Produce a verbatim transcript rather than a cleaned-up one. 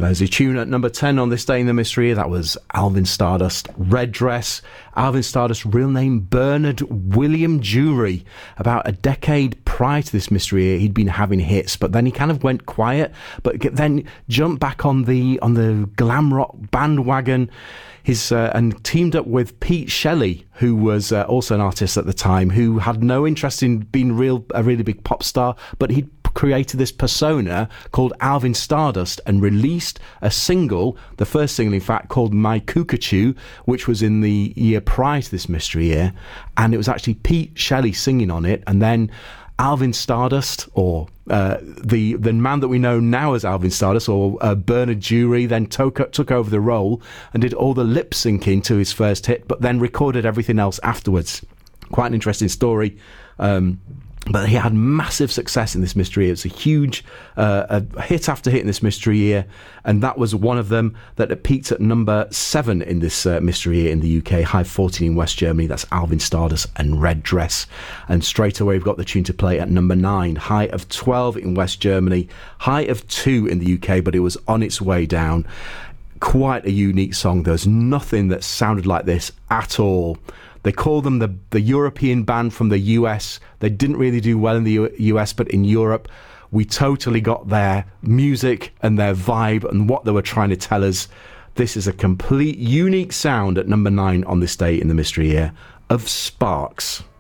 There's a tune at number ten on this day in the mystery year. That was Alvin Stardust, Red Dress. Alvin Stardust's real name, Bernard William Jury. About a decade prior to this mystery year, he'd been having hits, but then he kind of went quiet, but then jumped back on the on the glam rock bandwagon. His uh, and teamed up with Pete Shelley, who was uh, also an artist at the time, who had no interest in being real a really big pop star, but he'd created this persona called Alvin Stardust and released a single, the first single in fact, called My Cuckoo, which was in the year prior to this mystery year, and it was actually Pete Shelley singing on it, and then Alvin Stardust, or uh, the the man that we know now as Alvin Stardust, or uh, Bernard Jury, then took, took over the role and did all the lip syncing to his first hit, but then recorded everything else afterwards. Quite an interesting story. Um, But he had massive success in this mystery year. It's a huge uh, a hit after hit in this mystery year, and that was one of them that peaked at number seven in this uh, mystery year in the U K, high fourteen in West Germany. That's Alvin Stardust and Red Dress. And straight away we've got the tune to play at number nine, high of twelve in West Germany, high of two in the U K, but it was on its way down. Quite a unique song. There's nothing that sounded like this at all. They call them the, the European band from the U S. They didn't really do well in the U- US, but in Europe, we totally got their music and their vibe and what they were trying to tell us. This is a complete unique sound at number nine on this day in the mystery year of Sparks.